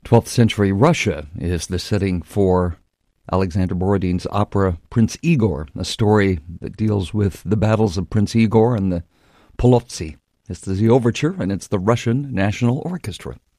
12th century Russia is the setting for Alexander Borodin's opera Prince Igor, a story that deals with the battles of Prince Igor and the Polovtsy. This is the overture, and it's the Russian National Orchestra.